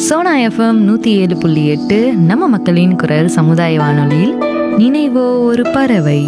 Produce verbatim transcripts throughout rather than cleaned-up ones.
Sona FM நூற்றி ஏழு புள்ளி எட்டு நம்ம மக்களின் குரல் சமுதாய வானொலியில் நினைவோ ஒரு பறவை.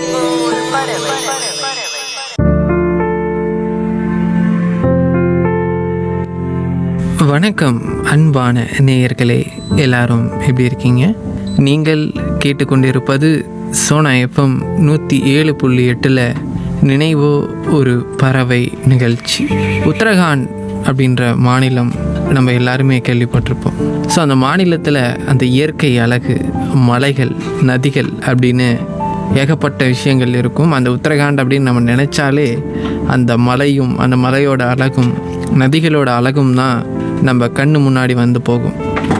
வணக்கம் அன்பான நேயர்களே, எல்லாரும் எப்படி இருக்கீங்க? நீங்கள் கேட்டுக்கொண்டிருப்பது சோனா எஃப்எம் நூற்றி ஏழு புள்ளி எட்டில் நினைவோ ஒரு பறவை நிகழ்ச்சி. உத்தரகாண்ட் அப்படின்ற மாநிலம் நம்ம எல்லாருமே கேள்விப்பட்டிருப்போம். ஸோ அந்த மாநிலத்தில் அந்த இயற்கை அழகு, மலைகள், நதிகள் அப்படின்னு ஏகப்பட்ட விஷயங்கள் இருக்கும். அந்த உத்தரகாண்ட் அப்படின்னு நம்ம நினச்சாலே அந்த மலையும் அந்த மலையோட அழகும் நதிகளோட அழகும் தான் நம்ம கண்ணு முன்னாடி வந்து போகும்.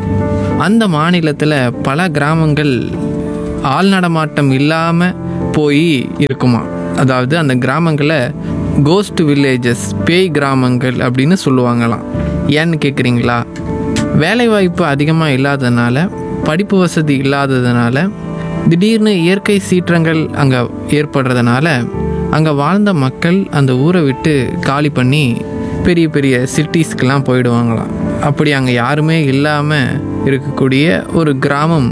அந்த மாநிலத்தில் பல கிராமங்கள் ஆள் நடமாட்டம் இல்லாமல் போய் இருக்குமா. அதாவது அந்த கிராமங்களை கோஸ்ட் வில்லேஜஸ், பேய் கிராமங்கள் அப்படின்னு சொல்லுவாங்களாம். ஏன்னு கேட்குறீங்களா? வேலைவாய்ப்பு அதிகமாக இல்லாததுனால, படிப்பு வசதி இல்லாததுனால, திடீர்னு இயற்கை சீற்றங்கள் அங்கே ஏற்படுறதுனால அங்கே வாழ்ந்த மக்கள் அந்த ஊரை விட்டு காலி பண்ணி பெரிய பெரிய சிட்டிஸ்க்கெலாம் போயிடுவாங்களாம். அப்படி அங்கே யாருமே இல்லாமல் இருக்கக்கூடிய ஒரு கிராமம்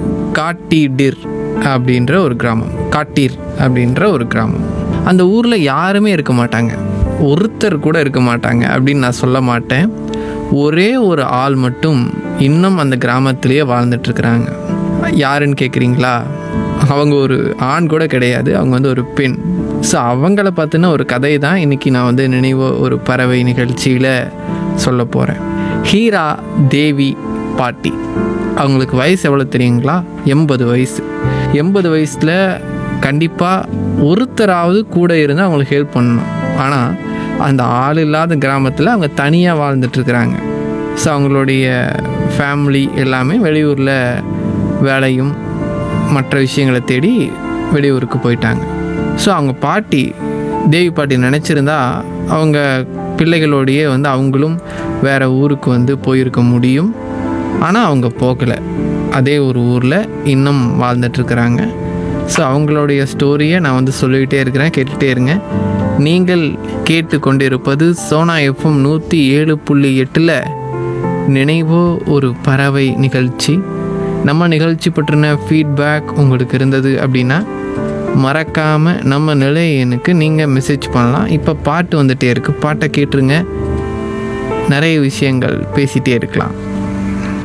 காட்டிடிர் அப்படின்ற ஒரு கிராமம். காட்டீர் அப்படின்ற ஒரு கிராமம். அந்த ஊரில் யாருமே இருக்க மாட்டாங்க, ஒருத்தர் கூட இருக்க மாட்டாங்க அப்படின்னு நான் சொல்ல மாட்டேன். ஒரே ஒரு ஆள் மட்டும் இன்னும் அந்த கிராமத்திலேயே வாழ்ந்துட்டுருக்குறாங்க. யாருன்னு கேட்குறீங்களா? அவங்க ஒரு ஆண் கூட கிடையாது, அவங்க வந்து ஒரு பெண். ஸோ அவங்கள பார்த்தினா ஒரு கதை தான் இன்றைக்கி நான் வந்து நினைவோ ஒரு பறவை நிகழ்ச்சியில் சொல்ல போகிறேன். ஹீரா தேவி பாட்டி. அவங்களுக்கு வயசு எவ்வளோ தெரியுங்களா? எண்பது வயசு. எண்பது வயசில் கண்டிப்பாக ஒருத்தராவது கூட இருந்து அவங்களுக்கு ஹெல்ப் பண்ணணும். ஆனால் அந்த ஆள் இல்லாத கிராமத்தில் அவங்க தனியாக வாழ்ந்துட்டுருக்குறாங்க. ஸோ அவங்களுடைய ஃபேமிலி எல்லாமே வெளியூரில் வேலையும் மற்ற விஷயங்களை தேடி வெளியூருக்கு போயிட்டாங்க. ஸோ அவங்க பாட்டி, தேவி பாட்டி நினச்சிருந்தா அவங்க பிள்ளைகளோடையே வந்து அவங்களும் வேறு ஊருக்கு வந்து போயிருக்க முடியும். ஆனால் அவங்க போகலை, அதே ஒரு ஊரில் இன்னும் வாழ்ந்துட்டுருக்குறாங்க. ஸோ அவங்களுடைய ஸ்டோரியை நான் வந்து சொல்லிக்கிட்டே இருக்கிறேன், கேட்டுகிட்டே இருங்க. நீங்கள் கேட்டு கொண்டிருப்பது சோனா எஃப்எம் நூற்றி ஏழு புள்ளி எட்டில் நினைவோ ஒரு பறவை நிகழ்ச்சி. நம்ம நிகழ்ச்சி பற்றின ஃபீட்பேக் உங்களுக்கு இருந்தது அப்படின்னா மறக்காமல் நம்ம நிலையனுக்கு நீங்கள் மெசேஜ் பண்ணலாம். இப்போ பாட்டு வந்துகிட்டே இருக்குது, பாட்டை கேட்டுருங்க, நிறைய விஷயங்கள் பேசிகிட்டே இருக்கலாம்.